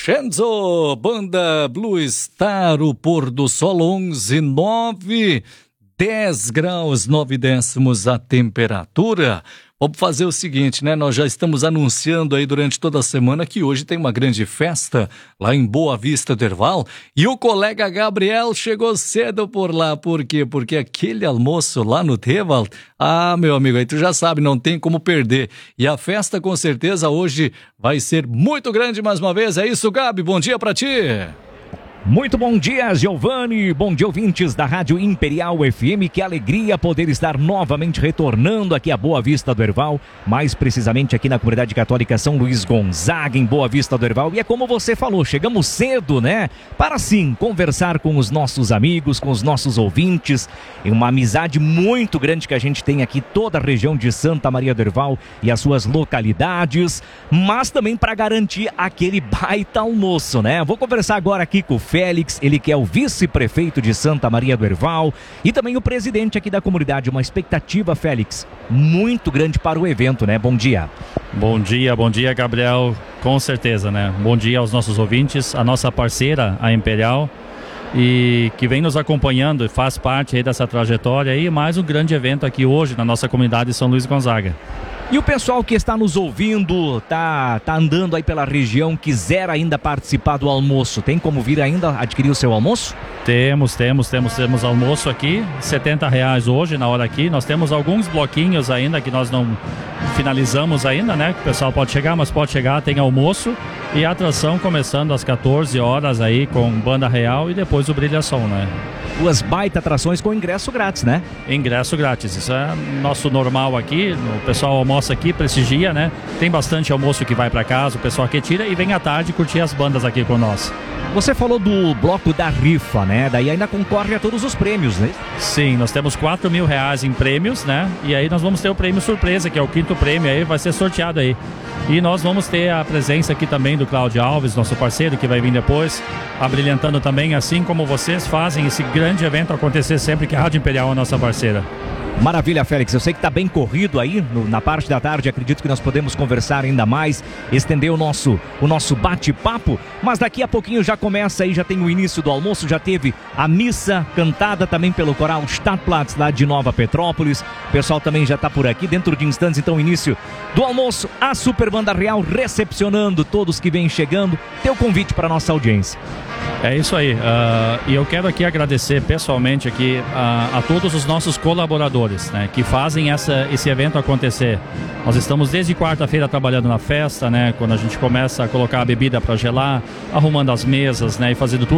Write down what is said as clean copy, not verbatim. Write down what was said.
Crescenzo, banda Blue Star, o pôr do sol 11:09, 10 graus 9 décimos a temperatura. Vamos fazer o seguinte, né? Nós já estamos anunciando aí durante toda a semana que hoje tem uma grande festa lá em Boa Vista do Herval e o colega Gabriel chegou cedo por lá. Por quê? Porque aquele almoço lá no Herval, meu amigo, aí tu já sabe, não tem como perder. E a festa com certeza hoje vai ser muito grande mais uma vez. É isso, Gabi? Bom dia pra ti! Muito bom dia, Giovanni. Bom dia, ouvintes da Rádio Imperial FM. Que alegria poder estar novamente retornando aqui a Boa Vista do Herval, mais precisamente aqui na Comunidade Católica São Luís Gonzaga, em Boa Vista do Herval. E é como você falou, chegamos cedo, né? Para sim conversar com os nossos amigos, com os nossos ouvintes. É uma amizade muito grande que a gente tem aqui, toda a região de Santa Maria do Herval e as suas localidades, mas também para garantir aquele baita almoço, né? Vou conversar agora aqui com o Félix, ele que é o vice-prefeito de Santa Maria do Herval e também o presidente aqui da comunidade. Uma expectativa, Félix, muito grande para o evento, né? Bom dia. Bom dia, Gabriel. Com certeza, né? Bom dia aos nossos ouvintes, a nossa parceira, a Imperial, e que vem nos acompanhando e faz parte aí dessa trajetória aí, mais um grande evento aqui hoje na nossa comunidade de São Luís Gonzaga. E o pessoal que está nos ouvindo, tá andando aí pela região, quiser ainda participar do almoço, tem como vir ainda adquirir o seu almoço? Temos almoço aqui, R$70 hoje na hora aqui. Nós temos alguns bloquinhos ainda que nós não finalizamos ainda, né? Que o pessoal pode chegar, mas pode chegar, tem almoço e a atração começando às 14 horas aí com banda real e depois o brilhação, né? Duas baita atrações com ingresso grátis, né? Ingresso grátis, isso é nosso normal aqui, o pessoal almoça aqui, prestigia, né? Tem bastante almoço que vai para casa, o pessoal aqui tira e vem à tarde curtir as bandas aqui com nós. Você falou do bloco da rifa, né? Daí ainda concorre a todos os prêmios, né? Sim, nós temos R$4.000 em prêmios, né? E aí nós vamos ter o prêmio surpresa, que é o 5º prêmio aí, vai ser sorteado aí. E nós vamos ter a presença aqui também do Cláudio Alves, nosso parceiro, que vai vir depois, abrilhantando também, assim como vocês fazem esse grande evento acontecer sempre, que a Rádio Imperial é a nossa parceira. Maravilha, Félix, eu sei que está bem corrido aí na parte da tarde, acredito que nós podemos conversar ainda mais, estender o nosso bate-papo, mas daqui a pouquinho já começa aí, já tem o início do almoço, já teve a missa cantada também pelo coral Stadtplatz lá de Nova Petrópolis, o pessoal também já está por aqui, dentro de instantes então o início do almoço, a Super Banda Real recepcionando todos que vêm chegando, teu convite para a nossa audiência. É isso aí, e eu quero aqui agradecer pessoalmente aqui a todos os nossos colaboradores, né, que fazem esse evento acontecer. Nós estamos desde quarta-feira trabalhando na festa, né, quando a gente começa a colocar a bebida para gelar, arrumando as mesas, né, e fazendo tudo.